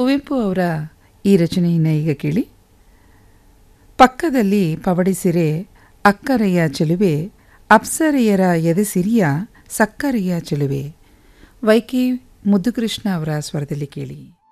ಕುವೆಂಪು ಅವರ ಈ ರಚನೆಯನ್ನು ಈಗ ಕೇಳಿ. ಪಕ್ಕದಲ್ಲಿ ಪವಡಿಸಿರೆ ಅಕ್ಕರೆಯ ಚೆಲುವೆ, ಅಪ್ಸರೆಯರ ಎದೆಸಿರಿಯ ಸಕ್ಕರೆಯ ಚೆಲುವೆ. ವೈಕೆ ಮುದ್ದುಕೃಷ್ಣ ಅವರ ಸ್ವರದಲ್ಲಿ ಕೇಳಿ.